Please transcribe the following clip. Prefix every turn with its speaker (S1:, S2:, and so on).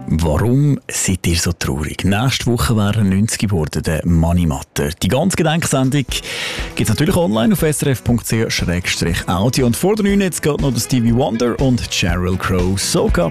S1: Warum seid ihr so traurig? Nächste Woche wäre er 90 geworden, der Mani Matter. Die ganze Gedenksendung gibt es natürlich online auf srf.ch/audio. Und vor der 9 jetzt geht noch Stevie Wonder und Sheryl Crow. Soak Up.